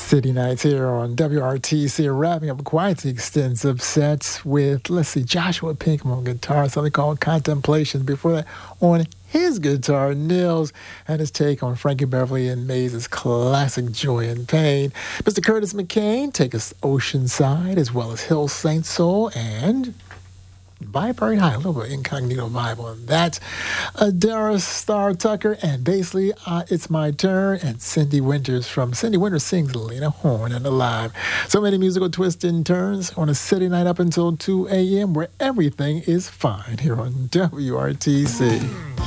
City Nights here on WRTC, wrapping up quite the extensive sets with, let's see, Joshua Pinkham on guitar, something called Contemplation. Before that, on his guitar, Nils and his take on Frankie Beverly and Mays' classic Joy and Pain. Mr. Curtis McCain, take us Oceanside, as well as Hill St. Soul and Vibe Very High, a little bit of Incognito vibe on that. Dara Star Tucker, and basically, It's My Turn, and Cindy Winters from Cindy Winters Sings Lena Horne and Alive. So many musical twists and turns on a city night up until 2 a.m. where everything is fine here on WRTC.